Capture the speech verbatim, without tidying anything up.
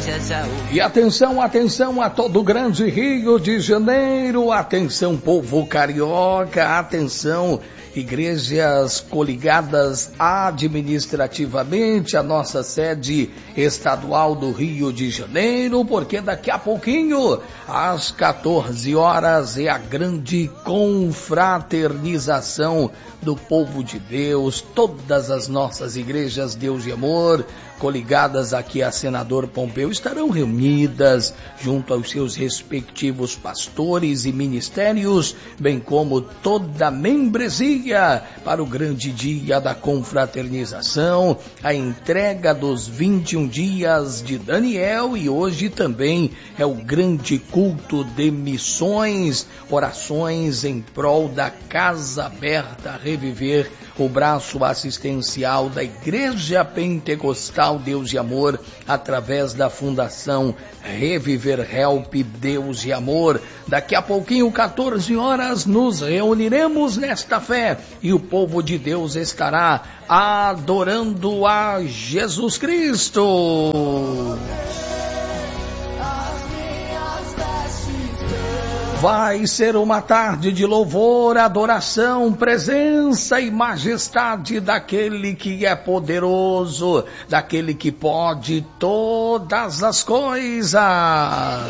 igrejas a ouvir. E atenção, atenção a todo o grande Rio de Janeiro, atenção povo carioca, atenção igrejas coligadas administrativamente à nossa sede estadual do Rio de Janeiro, porque daqui a pouquinho, às quatorze horas, é a grande confraternização do povo de Deus. Todas as nossas igrejas Deus e Amor, coligadas aqui a Senador Pompeu, estarão reunidas junto aos seus respectivos pastores e ministérios, bem como toda a membresia para o grande dia da confraternização, a entrega dos vinte e um dias de Daniel, e hoje também é o grande culto de missões, orações em prol da Casa Aberta Reviver, o braço assistencial da Igreja Pentecostal Deus e Amor, através da Fundação Reviver Help Deus e Amor. Daqui a pouquinho, quatorze horas, nos reuniremos nesta fé e o povo de Deus estará adorando a Jesus Cristo. Vai ser uma tarde de louvor, adoração, presença e majestade daquele que é poderoso, daquele que pode todas as coisas.